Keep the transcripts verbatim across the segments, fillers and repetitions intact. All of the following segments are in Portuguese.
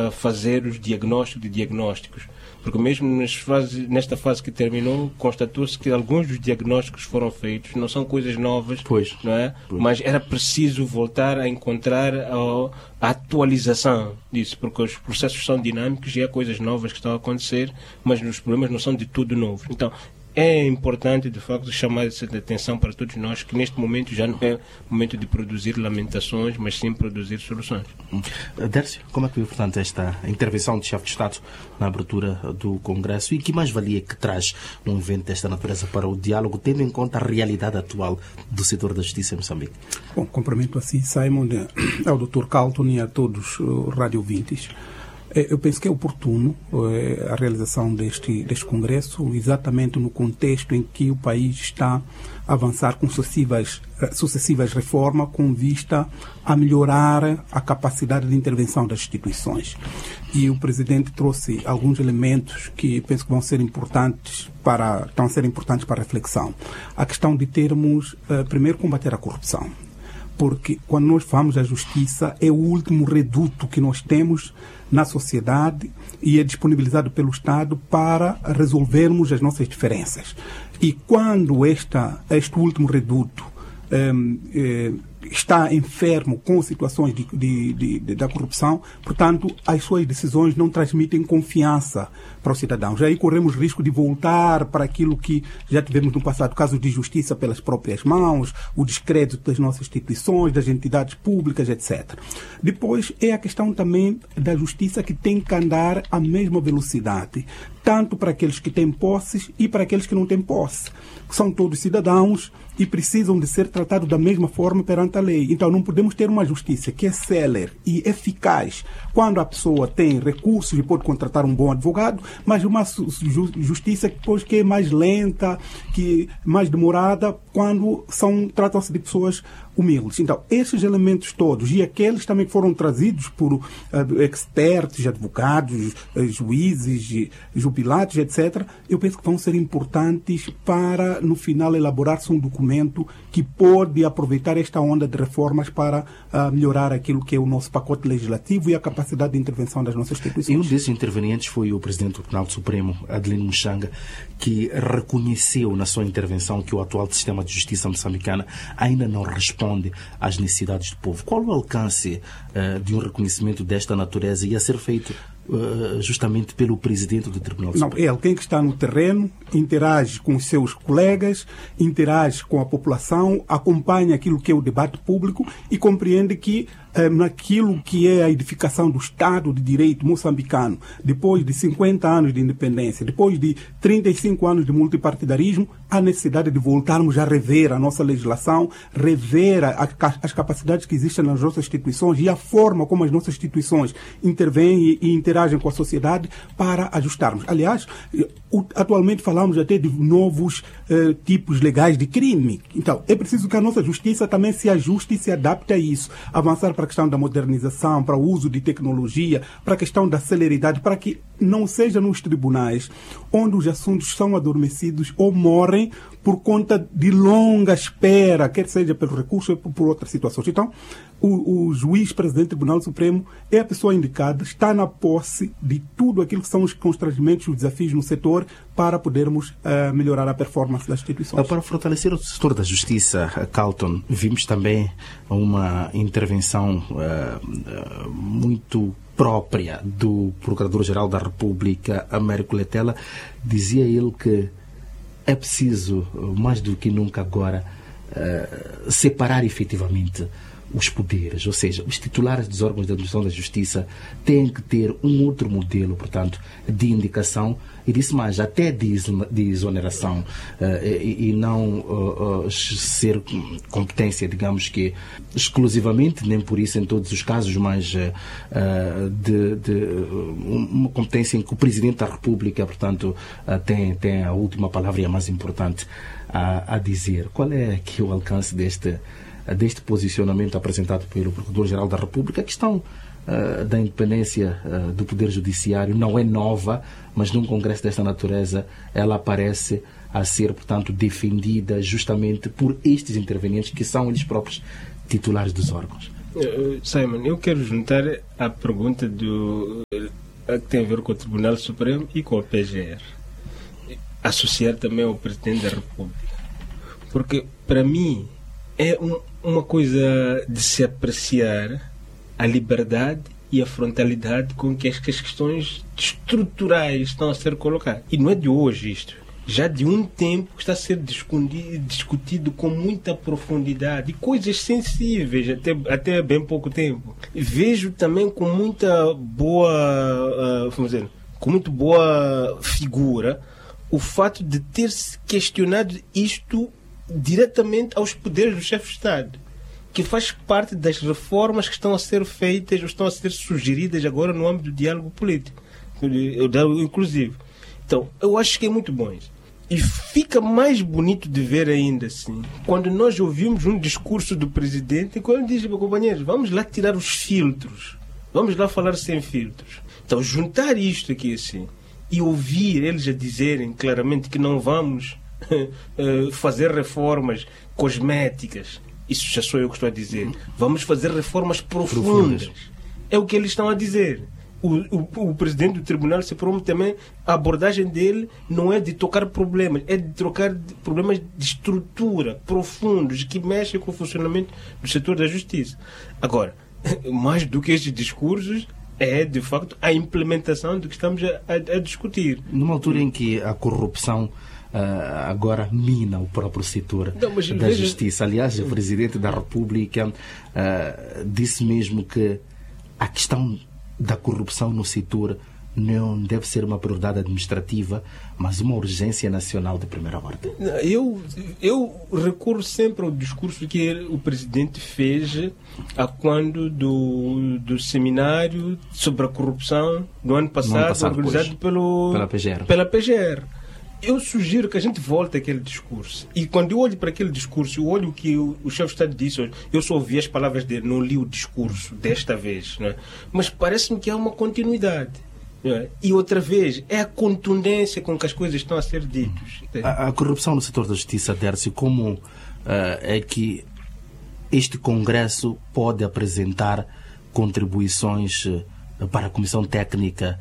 uh, fazer os diagnósticos de diagnósticos. Porque mesmo nas fase, nesta fase que terminou, constatou-se que alguns dos diagnósticos foram feitos, não são coisas novas, pois, não é? Pois. Mas era preciso voltar a encontrar a, a atualização disso, porque os processos são dinâmicos e há coisas novas que estão a acontecer, mas os problemas não são de tudo novos. Então, é importante, de facto, chamar essa atenção para todos nós, que neste momento já não é momento de produzir lamentações, mas sim produzir soluções. Dércio, como é que foi, portanto, esta intervenção do chefe de Estado na abertura do Congresso e que mais-valia que traz um evento desta natureza para o diálogo, tendo em conta a realidade atual do setor da justiça em Moçambique? Bom, cumprimento assim, Simon, ao doutor Carlton e a todos os radiovintes. Eu penso que é oportuno eh, a realização deste, deste congresso exatamente no contexto em que o país está a avançar com sucessivas, sucessivas reformas com vista a melhorar a capacidade de intervenção das instituições. E o Presidente trouxe alguns elementos que penso que vão ser importantes para, estão a ser importantes para a reflexão. A questão de termos, eh, primeiro, combater a corrupção. Porque quando nós falamos da justiça, é o último reduto que nós temos na sociedade e é disponibilizado pelo Estado para resolvermos as nossas diferenças. E quando esta, este último reduto eh, eh, está enfermo com situações de, de, de, de, da corrupção, portanto, as suas decisões não transmitem confiança para os cidadãos. Aí corremos risco de voltar para aquilo que já tivemos no passado, casos de justiça pelas próprias mãos, o descrédito das nossas instituições, das entidades públicas, etcétera. Depois é a questão também da justiça que tem que andar à mesma velocidade, tanto para aqueles que têm posses e para aqueles que não têm posse. São todos cidadãos e precisam de ser tratados da mesma forma perante a lei. Então não podemos ter uma justiça que é célere e eficaz quando a pessoa tem recursos e pode contratar um bom advogado, mas uma justiça que depois que é mais lenta, que é mais demorada quando são, tratam-se de pessoas humildes. Então, esses elementos todos e aqueles também que foram trazidos por uh, expertos, advogados, uh, juízes, jubilados, etcétera, eu penso que vão ser importantes para, no final, elaborar-se um documento que pode aproveitar esta onda de reformas para uh, melhorar aquilo que é o nosso pacote legislativo e a capacidade de intervenção das nossas instituições. E um desses intervenientes foi o Presidente do Tribunal Supremo, Adelino Muxanga, que reconheceu na sua intervenção que o atual sistema de justiça moçambicana ainda não responde às necessidades do povo. Qual o alcance uh, de um reconhecimento desta natureza e a ser feito uh, justamente pelo Presidente do Tribunal Supremo? Não, é alguém que está no terreno, interage com os seus colegas, interage com a população, acompanha aquilo que é o debate público e compreende que eh, naquilo que é a edificação do Estado de Direito moçambicano, depois de cinquenta anos de independência, depois de trinta e cinco anos de multipartidarismo, há necessidade de voltarmos a rever a nossa legislação, rever a, a, as capacidades que existem nas nossas instituições e a forma como as nossas instituições intervêm e, e interagem com a sociedade para ajustarmos. Aliás, o, atualmente falamos até de novos eh, tipos legais de crime. Então, é preciso que a nossa justiça também se ajuste e se adapte a isso. Avançar para a questão da modernização, para o uso de tecnologia, para a questão da celeridade, para que não seja nos tribunais onde os assuntos são adormecidos ou morrem por conta de longa espera, quer seja pelo recurso ou por outras situações. Então, o, o juiz presidente do Tribunal Supremo é a pessoa indicada, está na posse de tudo aquilo que são os constrangimentos, os desafios no setor para podermos uh, melhorar a performance das instituições. Para fortalecer o setor da justiça, Carlton, vimos também uma intervenção uh, uh, muito própria do Procurador-Geral da República, Américo Letela. Dizia ele que é preciso, mais do que nunca agora, uh, separar efetivamente os poderes, ou seja, os titulares dos órgãos de administração da justiça têm que ter um outro modelo, portanto, de indicação e disse mais, até de exoneração uh, e, e não uh, uh, ser competência, digamos que exclusivamente, nem por isso em todos os casos, mas uh, de, de uma competência em que o Presidente da República, portanto, uh, tem, tem a última palavra e a mais importante a, a dizer. Qual é aqui o alcance deste deste posicionamento apresentado pelo Procurador-Geral da República? A questão uh, da independência uh, do Poder Judiciário não é nova, mas num congresso desta natureza ela aparece a ser, portanto, defendida justamente por estes intervenientes que são eles próprios titulares dos órgãos. Uh, Simon, eu quero juntar a pergunta do que tem a ver com o Tribunal Supremo e com a P G R. Associar também ao Presidente da República. Porque, para mim, é um, uma coisa de se apreciar a liberdade e a frontalidade com que as, que as questões estruturais estão a ser colocadas. E não é de hoje isto. Já de um tempo está a ser discutido com muita profundidade e coisas sensíveis, até, até bem pouco tempo. Vejo também com muita boa, uh, vamos dizer, com muito boa figura o fato de ter-se questionado isto diretamente aos poderes do chefe de Estado, que faz parte das reformas que estão a ser feitas ou estão a ser sugeridas agora no âmbito do diálogo político, o diálogo inclusivo. Então, eu acho que é muito bom isso. E fica mais bonito de ver ainda assim, quando nós ouvimos um discurso do presidente, quando ele diz, companheiros, vamos lá tirar os filtros, vamos lá falar sem filtros. Então, juntar isto aqui assim, e ouvir eles a dizerem claramente que não vamos fazer reformas cosméticas, isso já sou eu que estou a dizer, vamos fazer reformas profundas. É o que eles estão a dizer. O, o, o presidente do Tribunal Supremo também, a abordagem dele não é de tocar problemas, é de trocar problemas de estrutura profundos que mexem com o funcionamento do setor da justiça. Agora, mais do que estes discursos, é de facto a implementação do que estamos a, a, a discutir. Numa altura em que a corrupção Uh, agora mina o próprio setor não, da veja... justiça. Aliás, o Presidente da República uh, disse mesmo que a questão da corrupção no setor não deve ser uma prioridade administrativa, mas uma urgência nacional de primeira ordem. Eu, eu recorro sempre ao discurso que o Presidente fez a quando do, do seminário sobre a corrupção do ano passado, ano passado organizado pelo, pela P G R. Pela P G R. Eu sugiro que a gente volte àquele discurso. E quando eu olho para aquele discurso, eu olho o que o, o chefe de Estado disse hoje. Eu só ouvi as palavras dele, não li o discurso desta vez. Não é? Mas parece-me que há uma continuidade. Não é? E outra vez, é a contundência com que as coisas estão a ser ditas. A, a corrupção no setor da justiça, Dércio, como uh, é que este Congresso pode apresentar contribuições uh, para a Comissão Técnica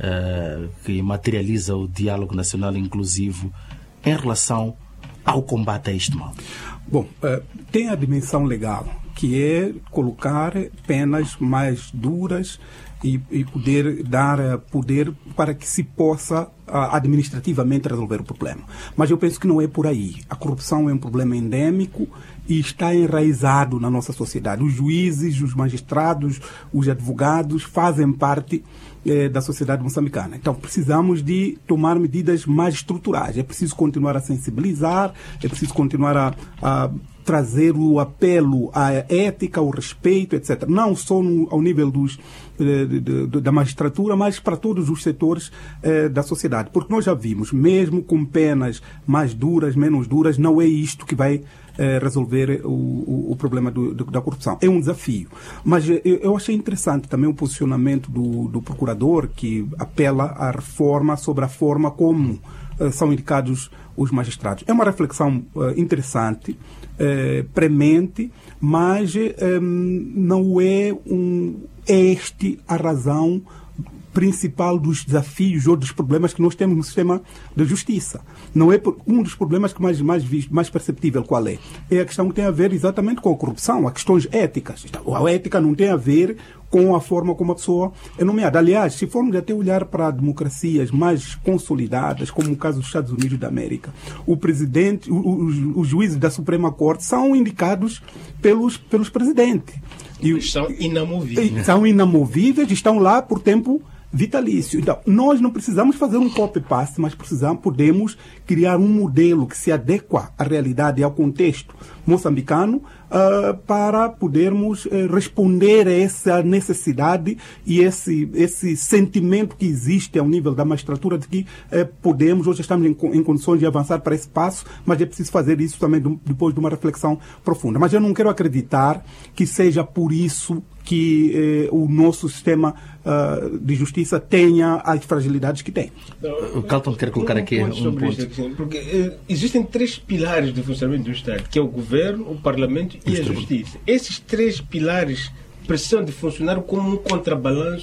Uh, que materializa o diálogo nacional inclusivo em relação ao combate a este mal? Bom, uh, tem a dimensão legal, que é colocar penas mais duras e, e poder dar poder para que se possa uh, administrativamente resolver o problema. Mas eu penso que não é por aí. A corrupção é um problema endêmico e está enraizado na nossa sociedade. Os juízes, os magistrados, os advogados fazem parte eh, da sociedade moçambicana. Então, precisamos de tomar medidas mais estruturais. É preciso continuar a sensibilizar, é preciso continuar a, a trazer o apelo à ética, ao respeito, etcétera. Não só no, ao nível dos, de, de, de, da magistratura, mas para todos os setores eh, da sociedade. Porque nós já vimos, mesmo com penas mais duras, menos duras, não é isto que vai eh, resolver o, o, o problema do, do, da corrupção. É um desafio. Mas eu, eu achei interessante também o posicionamento do, do procurador, que apela à reforma sobre a forma como eh, são indicados os magistrados. É uma reflexão eh, interessante, eh, premente, mas eh, não é um, este a razão principal dos desafios ou dos problemas que nós temos no sistema da justiça. Não é por, um dos problemas que mais, mais, mais perceptível qual é? É a questão que tem a ver exatamente com a corrupção, as questões éticas. A ética não tem a ver com a forma como a pessoa é nomeada. Aliás, se formos até olhar para democracias mais consolidadas, como o caso dos Estados Unidos da América, o presidente, os, os juízes da Suprema Corte são indicados pelos, pelos presidentes. E são inamovíveis. São inamovíveis, estão lá por tempo vitalício. Então, nós não precisamos fazer um copy-paste, mas precisamos, podemos criar um modelo que se adequa à realidade e ao contexto moçambicano uh, para podermos uh, responder a essa necessidade e esse, esse sentimento que existe ao nível da magistratura de que uh, podemos, hoje estamos em, em condições de avançar para esse passo, mas é preciso fazer isso também do, depois de uma reflexão profunda. Mas eu não quero acreditar que seja por isso que eh, o nosso sistema uh, de justiça tenha as fragilidades que tem. O Carlton quer colocar aqui um ponto. Um ponto. Isso, porque eh, existem três pilares do funcionamento do Estado, que é o governo, o parlamento e a justiça. Esses três pilares precisam de funcionar como um contrabalanço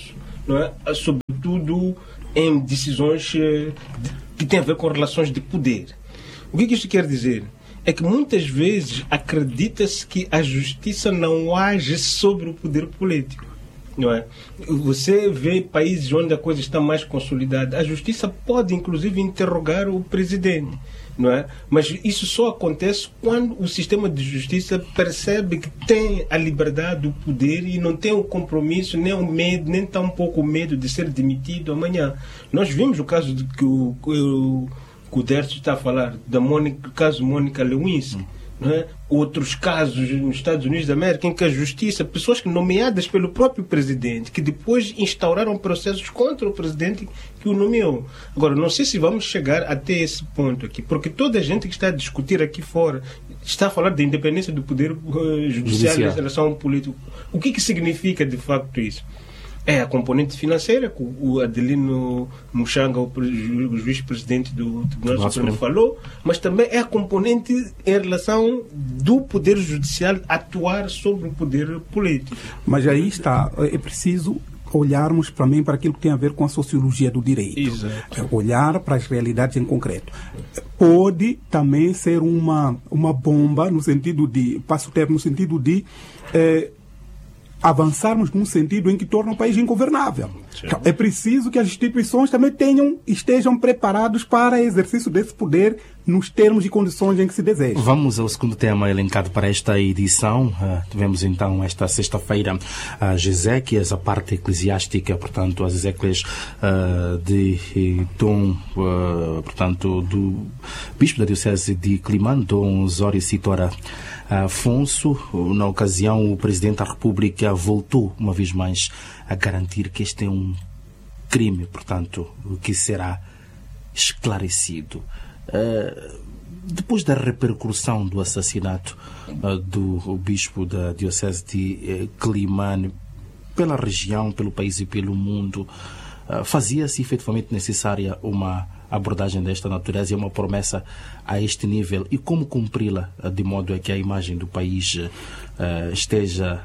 não é? Sobretudo em decisões eh, de, que têm a ver com relações de poder. O que, que isto quer dizer? É que muitas vezes acredita-se que a justiça não age sobre o poder político. Não é? Você vê países onde a coisa está mais consolidada. A justiça pode, inclusive, interrogar o presidente. Não é? Mas isso só acontece quando o sistema de justiça percebe que tem a liberdade, o poder e não tem o compromisso, nem o medo, nem tampouco o medo de ser demitido amanhã. Nós vimos o caso de que o, o, que o Dércio está a falar, da Mônica, o caso Mônica Lewinsky. Não é? Outros casos nos Estados Unidos da América em que a justiça, pessoas nomeadas pelo próprio presidente, que depois instauraram processos contra o presidente que o nomeou. Agora, não sei se vamos chegar até esse ponto aqui, porque toda a gente que está a discutir aqui fora está a falar da independência do poder uh, judicial em relação ao político. O que, que significa de facto isso? É a componente financeira, que o Adelino Muxanga, o juiz presidente do Tribunal Supremo, falou, mas também é a componente em relação do Poder Judicial atuar sobre o poder político. Mas aí está, é preciso olharmos também para aquilo que tem a ver com a sociologia do direito. Exato. Olhar para as realidades em concreto. Pode também ser uma, uma bomba, no sentido de, passo o termo, no sentido de... Eh, avançarmos num sentido em que torna o país ingovernável. Então, é preciso que as instituições também tenham, estejam preparados para o exercício desse poder nos termos e condições em que se deseja. Vamos ao segundo tema elencado para esta edição. Uh, tivemos então esta sexta-feira as exéquias, a parte eclesiástica, portanto, as exéquias uh, de Dom, uh, portanto, do Bispo da Diocese de Climane, Dom Osório Citora Afonso. Na ocasião, o Presidente da República voltou, uma vez mais, a garantir que este é um crime, portanto, que será esclarecido. Uh, depois da repercussão do assassinato uh, do Bispo da Diocese de uh, Climane pela região, pelo país e pelo mundo, uh, fazia-se efetivamente necessária uma abordagem desta natureza e uma promessa a este nível, e como cumpri-la de modo a que a imagem do país uh, esteja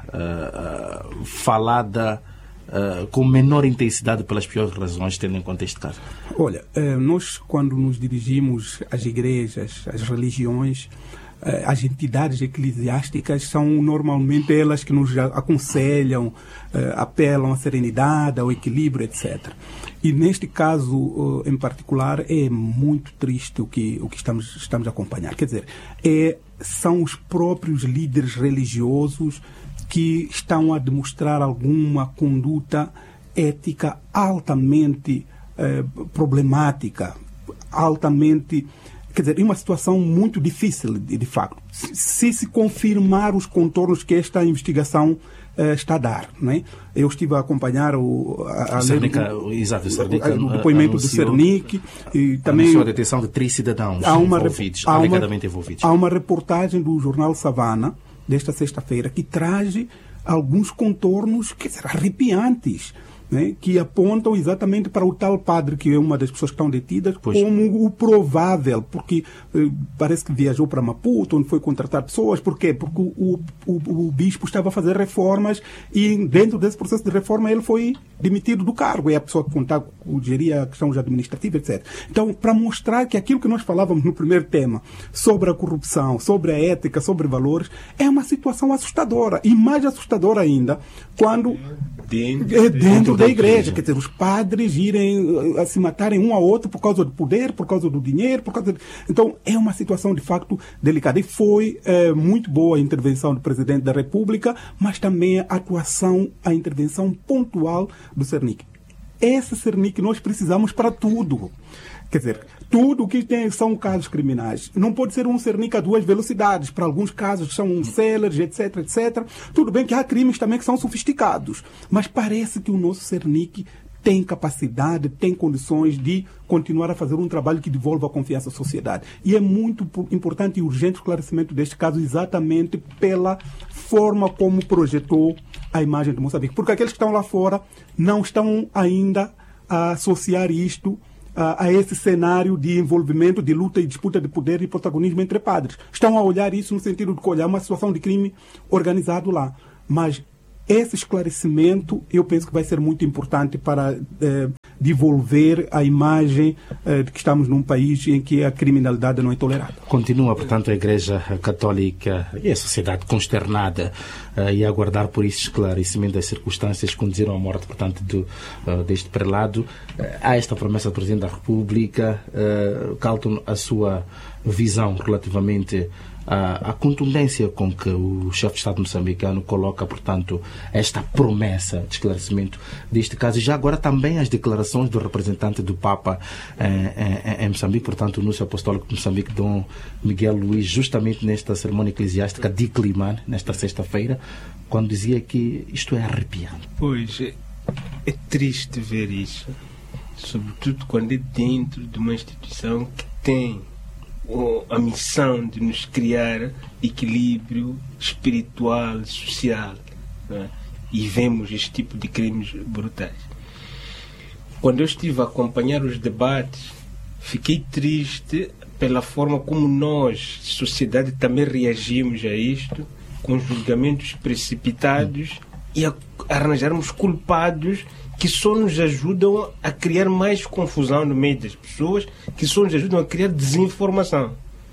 uh, uh, falada uh, com menor intensidade pelas piores razões, tendo em conta este caso? Olha, uh, nós quando nos dirigimos às igrejas, às religiões, uh, as entidades eclesiásticas são normalmente elas que nos aconselham, uh, apelam à serenidade, ao equilíbrio, etcétera. E neste caso uh, em particular é muito triste o que, o que estamos, estamos a acompanhar. Quer dizer, é, são os próprios líderes religiosos que estão a demonstrar alguma conduta ética altamente uh, problemática, altamente... Quer dizer, é uma situação muito difícil, de, de facto, se se confirmar os contornos que esta investigação uh, está a dar. Não é? Eu estive a acompanhar o, a, a Cernica, o, exato, o, Cernica, o depoimento do Cernic e também a detenção de três cidadãos há uma, envolvidos, há alegadamente uma, envolvidos. Há uma reportagem do jornal Savana, desta sexta-feira, que traz alguns contornos, quer dizer, arrepiantes, né, que apontam exatamente para o tal padre, que é uma das pessoas que estão detidas, pois, como o provável, porque eh, parece que viajou para Maputo, onde foi contratar pessoas. Por quê? Porque o, o, o bispo estava a fazer reformas e dentro desse processo de reforma ele foi demitido do cargo. É a pessoa que contava, geria questões administrativas, etcétera. Então, para mostrar que aquilo que nós falávamos no primeiro tema, sobre a corrupção, sobre a ética, sobre valores, é uma situação assustadora. E mais assustadora ainda, quando... Dentro, é dentro, dentro da igreja. igreja. Quer dizer, os padres irem a se matarem um ao outro por causa do poder, por causa do dinheiro, por causa de... Então, é uma situação de facto delicada. E foi é, muito boa a intervenção do Presidente da República, mas também a atuação, a intervenção pontual do Cernic. Esse Cernic nós precisamos para tudo. Quer dizer, tudo o que tem são casos criminais. Não pode ser um Cernic a duas velocidades. Para alguns casos são céleres, etc, etcétera. Tudo bem que há crimes também que são sofisticados. Mas parece que o nosso Cernic tem capacidade, tem condições de continuar a fazer um trabalho que devolva a confiança à sociedade. E é muito importante e urgente o esclarecimento deste caso exatamente pela forma como projetou a imagem de Moçambique. Porque aqueles que estão lá fora não estão ainda a associar isto a, a esse cenário de envolvimento, de luta e disputa de poder e protagonismo entre padres. Estão a olhar isso no sentido de olhar uma situação de crime organizado lá. Mas esse esclarecimento eu penso que vai ser muito importante para eh, devolver a imagem eh, de que estamos num país em que a criminalidade não é tolerada. Continua, portanto, a Igreja Católica e a sociedade consternada uh, e a aguardar por esse esclarecimento das circunstâncias que conduziram à morte, portanto, do, uh, deste prelado. Uh, há esta promessa do Presidente da República. Uh, Carlton, a sua visão relativamente à, à contundência com que o chefe de Estado moçambicano coloca, portanto, esta promessa de esclarecimento deste caso. E já agora também as declarações do representante do Papa em, em, em Moçambique, portanto, o Núncio Apostólico de Moçambique, Dom Miguel Luís, justamente nesta cerimónia eclesiástica de Climane, nesta sexta-feira, quando dizia que isto é arrepiante. Pois, é, é triste ver isso, sobretudo quando é dentro de uma instituição que tem a missão de nos criar equilíbrio espiritual, social, né? E vemos este tipo de crimes brutais. Quando eu estive a acompanhar os debates, fiquei triste pela forma como nós, sociedade, também reagimos a isto, com julgamentos precipitados e a arranjarmos culpados que só nos ajudam a criar mais confusão no meio das pessoas, que só nos ajudam a criar desinformação.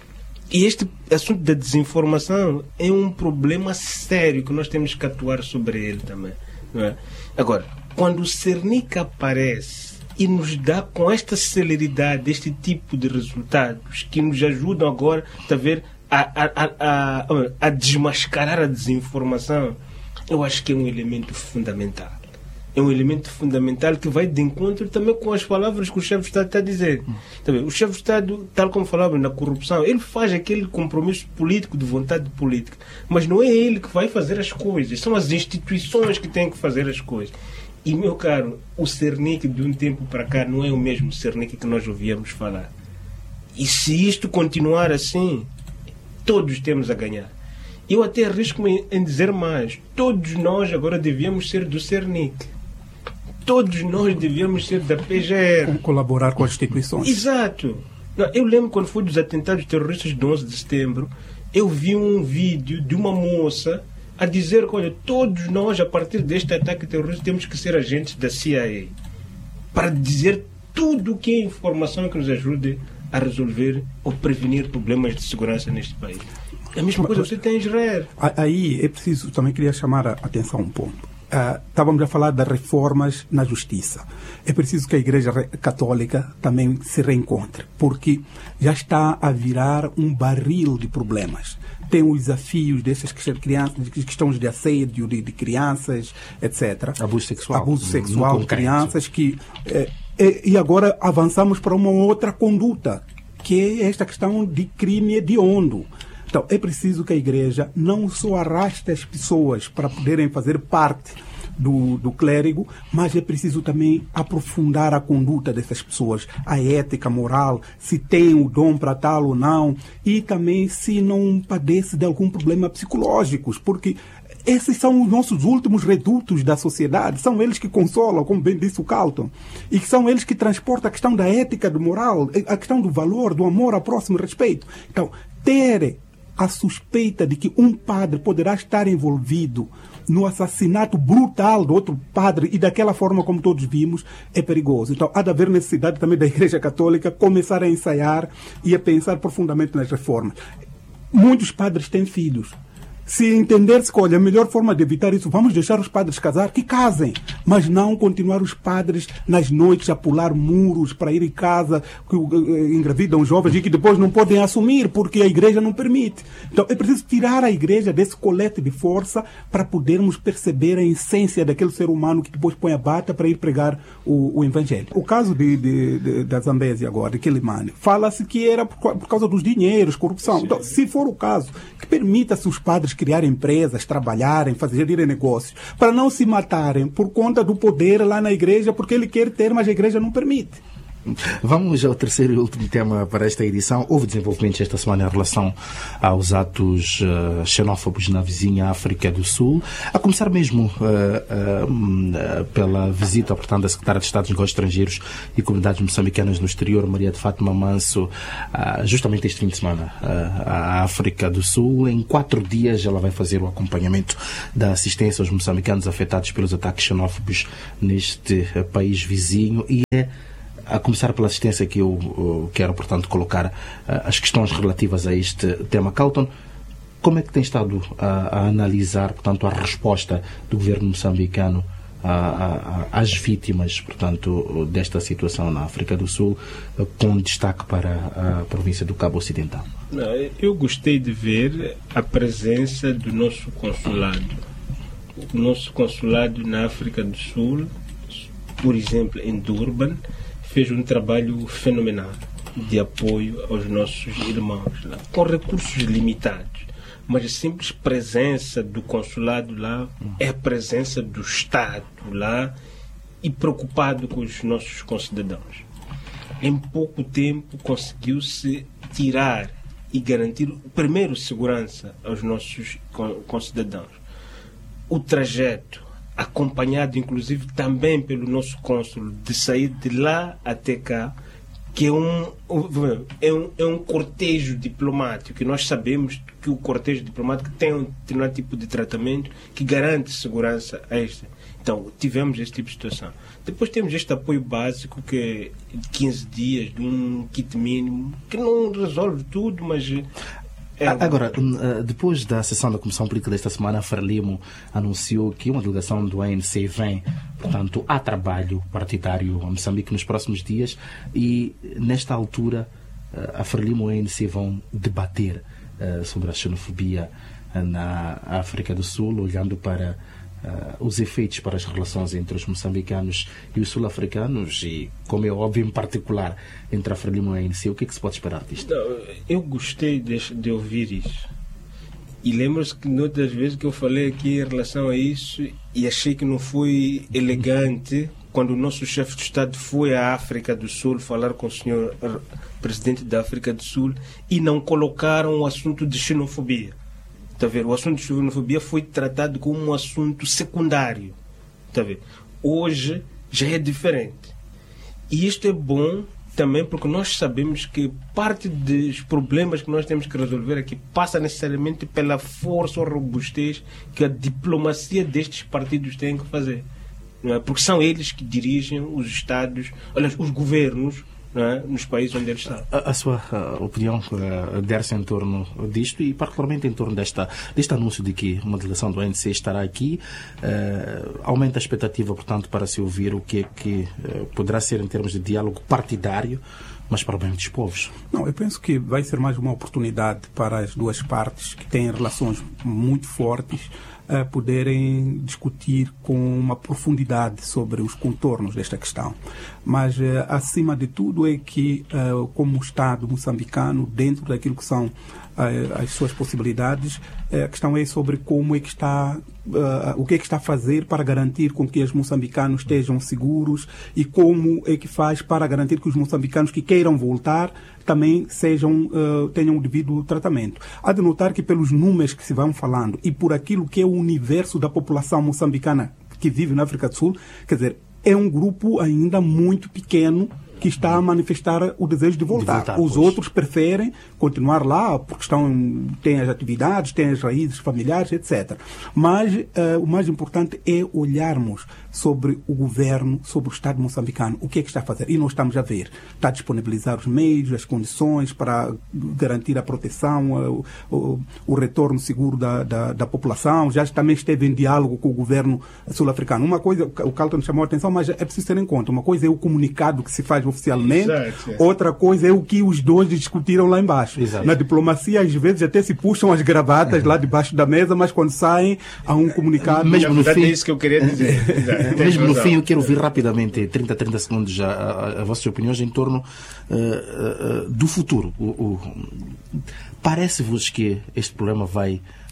E este assunto da desinformação é um problema sério que nós temos que atuar sobre ele também, não é? Agora, quando o Cernic aparece e nos dá com esta celeridade este tipo de resultados que nos ajudam agora a, ver, a, a, a, a, a desmascarar a desinformação, eu acho que é um elemento fundamental. É um elemento fundamental que vai de encontro também com as palavras que o chefe de Estado está a dizer. O chefe de Estado, tal como falava na corrupção, ele faz aquele compromisso político, de vontade política, mas não é ele que vai fazer as coisas, são as instituições que têm que fazer as coisas. E, meu caro, o Cernic de um tempo para cá não é o mesmo Cernic que nós ouvíamos falar. E se isto continuar assim, todos temos a ganhar. Eu até arrisco-me em dizer mais. Todos nós agora devíamos ser do Cernic. Todos nós devíamos ser da P G R. Colaborar com as instituições. Exato. Não, eu lembro quando foi dos atentados terroristas de onze de setembro, eu vi um vídeo de uma moça a dizer que, olha, todos nós, a partir deste ataque terrorista, temos que ser agentes da C I A. Para dizer tudo o que é informação que nos ajude a resolver ou prevenir problemas de segurança neste país. É a mesma coisa que você tem em Israel. Aí é preciso, também queria chamar a atenção um ponto. Uh, estávamos a falar das reformas na justiça. É preciso que a Igreja Católica também se reencontre, porque já está a virar um barril de problemas. Tem os desafios dessas crianças, questões de assédio de, de crianças, etcétera. Abuso sexual. Abuso sexual de crianças. Que, é, é, e agora avançamos para uma outra conduta, que é esta questão de crime hediondo. Então, é preciso que a Igreja não só arraste as pessoas para poderem fazer parte do, do clérigo, mas é preciso também aprofundar a conduta dessas pessoas, a ética, moral, se tem o dom para tal ou não, e também se não padece de algum problema psicológico, porque esses são os nossos últimos redutos da sociedade, são eles que consolam, como bem disse o Carlton, e que são eles que transportam a questão da ética, do moral, a questão do valor, do amor ao próximo, respeito. Então, ter a suspeita de que um padre poderá estar envolvido no assassinato brutal do outro padre e daquela forma como todos vimos, é perigoso. Então, há de haver necessidade também da Igreja Católica começar a ensaiar e a pensar profundamente nas reformas. Muitos padres têm filhos. Se entender-se que, olha, a melhor forma de evitar isso, vamos deixar os padres casar, que casem, mas não continuar os padres nas noites a pular muros para ir em casa, que engravidam jovens e que depois não podem assumir porque a Igreja não permite. Então é preciso tirar a Igreja desse colete de força para podermos perceber a essência daquele ser humano que depois põe a bata para ir pregar o, o Evangelho. O caso de, de, de, da Zambésia agora, de Quelimane, fala-se que era por, por causa dos dinheiros, corrupção. Sim. Então, se for o caso, que permita-se os padres criar empresas, trabalharem, fazerem negócios, para não se matarem por conta do poder lá na igreja, porque ele quer ter, mas a igreja não permite. Vamos ao terceiro e último tema para esta edição. Houve desenvolvimentos esta semana em relação aos atos uh, xenófobos na vizinha África do Sul, a começar mesmo uh, uh, pela visita, portanto, da Secretária de Estado dos Negócios Estrangeiros e Comunidades Moçambicanas no Exterior, Maria de Fátima Manso, uh, justamente este fim de semana, uh, à África do Sul. Em quatro dias ela vai fazer o acompanhamento da assistência aos moçambicanos afetados pelos ataques xenófobos neste uh, país vizinho, e é a começar pela assistência que eu uh, quero, portanto, colocar uh, as questões relativas a este tema. Carlton, como é que tem estado a, a analisar, portanto, a resposta do governo moçambicano a, a, a, às vítimas, portanto, desta situação na África do Sul, uh, com destaque para a província do Cabo Ocidental? Eu gostei de ver a presença do nosso consulado. O nosso consulado na África do Sul, por exemplo, em Durban, fez um trabalho fenomenal de apoio aos nossos irmãos lá, com recursos limitados, mas a simples presença do consulado lá é a presença do Estado lá e preocupado com os nossos concidadãos. Em pouco tempo conseguiu-se tirar e garantir, primeiro, segurança aos nossos concidadãos. O trajeto, acompanhado inclusive também pelo nosso cônsul, de sair de lá até cá, que é um, é um, é um cortejo diplomático, que nós sabemos que o cortejo diplomático tem um determinado tipo de tratamento que garante segurança a este. Então, tivemos este tipo de situação. Depois temos este apoio básico, que é de quinze dias, de um kit mínimo, que não resolve tudo, mas... É. Agora, depois da sessão da Comissão Política desta semana, a Frelimo anunciou que uma delegação do A N C vem, portanto, a trabalho partidário a Moçambique nos próximos dias, e nesta altura a Frelimo e o A N C vão debater uh, sobre a xenofobia na África do Sul, olhando para uh, os efeitos para as relações entre os moçambicanos e os sul-africanos, e, como é óbvio, em particular entre a Frelimo e a A N C. O que é que se pode esperar disto? Eu gostei de, de ouvir isso. E lembro-se que outras vezes que eu falei aqui em relação a isso e achei que não foi elegante quando o nosso chefe de Estado foi à África do Sul falar com o senhor presidente da África do Sul e não colocaram o assunto de xenofobia. Está a ver? O assunto de xenofobia foi tratado como um assunto secundário. Está a ver? Hoje já é diferente. E isto é bom também porque nós sabemos que parte dos problemas que nós temos que resolver aqui passa necessariamente pela força ou robustez que a diplomacia destes partidos tem que fazer. Não é? Porque são eles que dirigem os Estados, aliás, os governos, não é? Nos países onde eles estão. A, a sua a opinião uh, der-se em torno disto e particularmente em torno desta, deste anúncio de que uma delegação do A N C estará aqui, uh, aumenta a expectativa, portanto, para se ouvir o que é que uh, poderá ser em termos de diálogo partidário, mas para o bem dos povos? Não, eu penso que vai ser mais uma oportunidade para as duas partes que têm relações muito fortes a poderem discutir com uma profundidade sobre os contornos desta questão. Mas, acima de tudo, é que, como Estado moçambicano, dentro daquilo que são as suas possibilidades, a questão é sobre como é que está, o que é que está a fazer para garantir com que os moçambicanos estejam seguros e como é que faz para garantir que os moçambicanos que queiram voltar também sejam, uh, tenham o devido tratamento. Há de notar que pelos números que se vão falando e por aquilo que é o universo da população moçambicana que vive na África do Sul, quer dizer, é um grupo ainda muito pequeno que está a manifestar o desejo de voltar. De voltar Os pois. outros preferem continuar lá porque estão, têm as atividades, têm as raízes familiares, etcétera. Mas uh, o mais importante é olharmos sobre o governo, sobre o Estado moçambicano, o que é que está a fazer. E nós estamos a ver. Está a disponibilizar os meios, as condições para garantir a proteção, o, o, o retorno seguro da, da, da população. Já também esteve em diálogo com o governo sul-africano. Uma coisa, o Carlton chamou a atenção, mas é preciso ter em conta. Uma coisa é o comunicado que se faz oficialmente, Exato, é. outra coisa é o que os dois discutiram lá embaixo. Exato. Na diplomacia, às vezes, até se puxam as gravatas uhum. lá debaixo da mesa, mas quando saem, há um comunicado... Mesmo no fim, é isso que eu queria dizer. Mesmo no fim, eu quero ouvir rapidamente, trinta, trinta segundos, a, a, a vossas opiniões em torno uh, uh, do futuro. O, o, parece-vos que este problema vai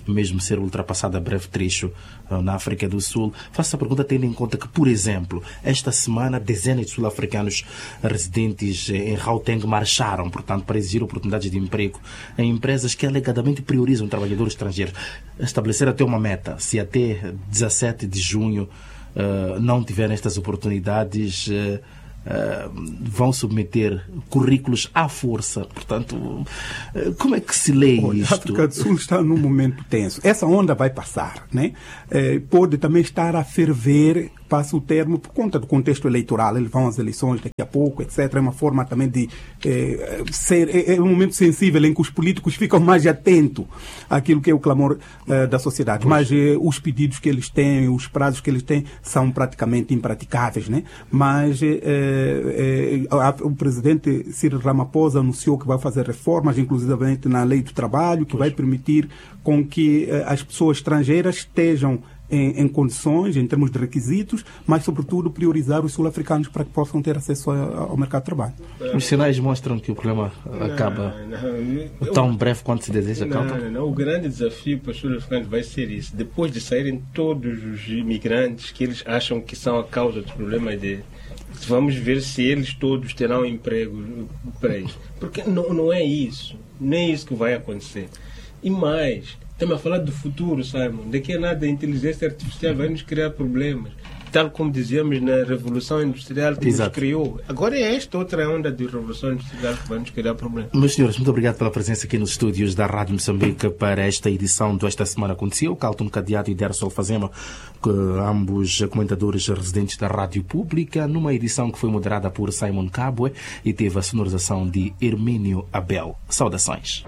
mesmo ser ultrapassada a breve trecho na África do Sul. Faço a pergunta tendo em conta que, por exemplo, esta semana dezenas de sul-africanos residentes em Gauteng marcharam, portanto, para exigir oportunidades de emprego em empresas que alegadamente priorizam trabalhadores estrangeiros. Estabelecer até uma meta, se até dezassete de junho uh, não tiverem estas oportunidades, uh, Uh, vão submeter currículos à força. Portanto, uh, como é que se lê Olha, isto? A África do Sul está num momento tenso. Essa onda vai passar, né? Eh, pode também estar a ferver, passa o termo, por conta do contexto eleitoral. Eles vão às eleições daqui a pouco, etcétera. É uma forma também de eh, ser... É, é um momento sensível em que os políticos ficam mais atentos àquilo que é o clamor eh, da sociedade. Mas eh, os pedidos que eles têm, os prazos que eles têm, são praticamente impraticáveis, né? Mas eh, eh, a, o presidente Cyril Ramaphosa anunciou que vai fazer reformas, inclusivamente na lei do trabalho, que pois. vai permitir com que eh, as pessoas estrangeiras estejam Em, em condições, em termos de requisitos, mas, sobretudo, priorizar os sul-africanos para que possam ter acesso a, ao mercado de trabalho. Os sinais mostram que o problema acaba não, não, tão breve quanto se deseja. Não, não, não. O grande desafio para os sul-africanos vai ser isso. Depois de saírem todos os imigrantes que eles acham que são a causa dos problemas de... Vamos ver se eles todos terão emprego para eles. Porque não, não é isso. Não é isso que vai acontecer. E mais... Estamos a falar do futuro, Simon. Daqui a nada a inteligência artificial vai nos criar problemas. Tal como dizíamos na Revolução Industrial que Exato. nos criou. Agora é esta outra onda de Revolução Industrial que vai nos criar problemas. Meus senhores, muito obrigado pela presença aqui nos estúdios da Rádio Moçambique para esta edição do Esta Semana Aconteceu. Calton Cadeado e Derson Fazema, ambos comentadores residentes da Rádio Pública, numa edição que foi moderada por Simon Kabwe e teve a sonorização de Hermínio Abel. Saudações.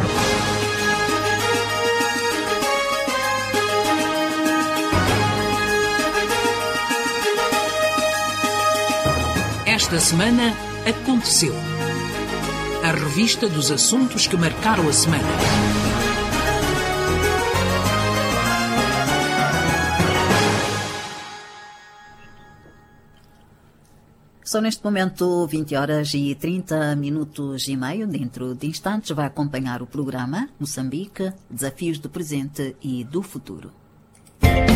Esta semana aconteceu. A revista dos assuntos que marcaram a semana. São neste momento vinte horas e trinta minutos e meio. Dentro de instantes vai acompanhar o programa Moçambique, Desafios do Presente e do Futuro.